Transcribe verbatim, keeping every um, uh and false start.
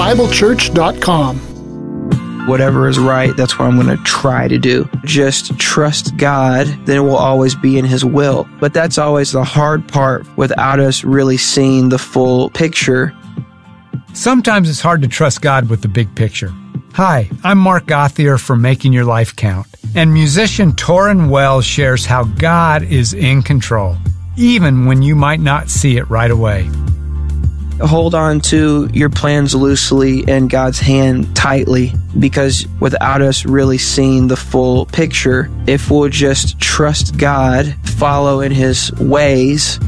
bible church dot com. Whatever is right, that's what I'm going to try to do. Just trust God, then it will always be in His will. But that's always the hard part without us really seeing the full picture. Sometimes it's hard to trust God with the big picture. Hi, I'm Mark Gothier from Making Your Life Count, and musician Torrin Wells shares how God is in control, even when you might not see it right away. Hold on to your plans loosely and God's hand tightly, because without us really seeing the full picture, if we'll just trust God, follow in His ways,